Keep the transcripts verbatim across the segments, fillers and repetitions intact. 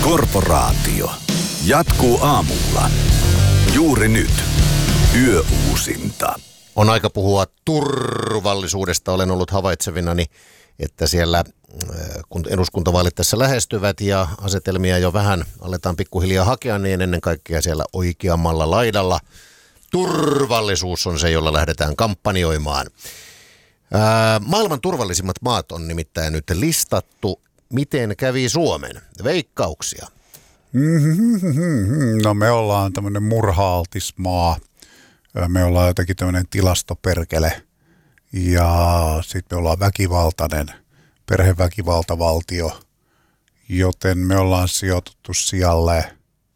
Korporaatio jatkuu aamulla. Juuri nyt. Yöuusinta. On aika puhua turvallisuudesta. Olen ollut havaitsevinani, että siellä kun eduskuntavaalit tässä lähestyvät ja asetelmia jo vähän aletaan pikkuhiljaa hakea, niin ennen kaikkea siellä oikeammalla laidalla turvallisuus on se, jolla lähdetään kampanjoimaan. Ää, maailman turvallisimmat maat on nimittäin nyt listattu. Miten kävi Suomen? Veikkauksia. No me ollaan tämmöinen murha-altis maa. Me ollaan jotenkin tämmöinen tilastoperkele. Ja sitten me ollaan väkivaltainen perheväkivaltavaltio. Joten me ollaan sijoituttu sijalle.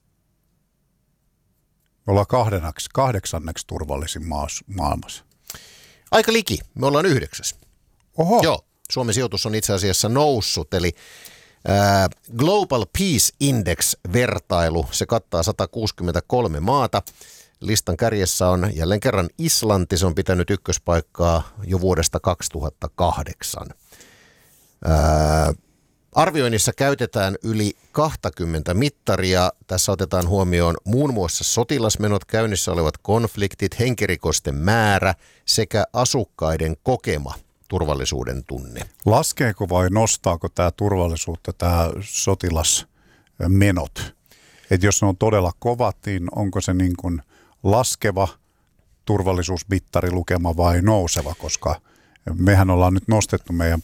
Me ollaan kahdenneksi, kahdeksanneksi turvallisin maa maailmassa. Aika liki. Me ollaan yhdeksäs. Oho. Joo. Suomen sijoitus on itse asiassa noussut, eli ää, Global Peace Index-vertailu, se kattaa sata kuusikymmentäkolme maata. Listan kärjessä on jälleen kerran Islanti, se on pitänyt ykköspaikkaa jo vuodesta kaksituhattakahdeksan. Ää, arvioinnissa käytetään yli kaksikymmentä mittaria. Tässä otetaan huomioon muun muassa sotilasmenot, käynnissä olevat konfliktit, henkirikosten määrä sekä asukkaiden kokema turvallisuuden tunne. Laskeeko vai nostaako tämä turvallisuutta, tämä sotilasmenot? Että jos ne on todella kovat, niin onko se niin kuin laskeva turvallisuusmittari lukema vai nouseva? Koska mehän ollaan nyt nostettu meidän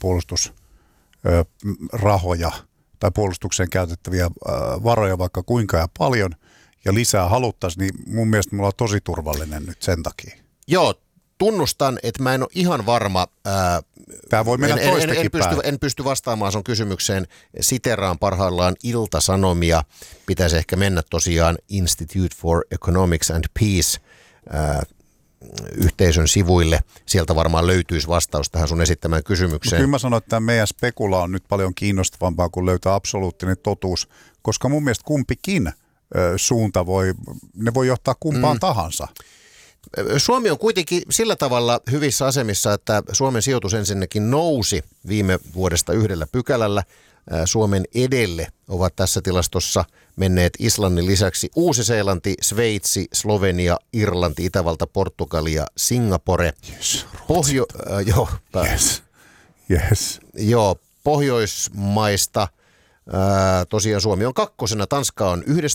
puolustusrahoja tai puolustukseen käytettäviä varoja vaikka kuinka ja paljon ja lisää haluttaisiin, niin mun mielestä me ollaan tosi turvallinen nyt sen takia. Joo. Tunnustan, että mä en ole ihan varma. Ää, Tämä voi mennä en, toistakin en, en, pysty, päin. en pysty vastaamaan sun kysymykseen. Siteraan parhaillaan Ilta-Sanomia. Pitäisi ehkä mennä tosiaan Institute for Economics and Peace ää, yhteisön sivuille. Sieltä varmaan löytyisi vastaus tähän sun esittämään kysymykseen. Kyllä mä sanoin, että tämä meidän spekula on nyt paljon kiinnostavampaa kuin löytää absoluuttinen totuus, koska mun mielestä kumpikin ö, suunta voi, ne voi johtaa kumpaan mm. tahansa. Suomi on kuitenkin sillä tavalla hyvissä asemissa, että Suomen sijoitus ensinnäkin nousi viime vuodesta yhdellä pykälällä. Suomen edelle ovat tässä tilastossa menneet Islannin lisäksi Uusi-Seelanti, Sveitsi, Slovenia, Irlanti, Itävalta, Portugali ja Singapore. Yes, Pohjo- äh, joo, yes. Yes. joo, Pohjoismaista. Äh, tosiaan Suomi on kakkosena, Tanska on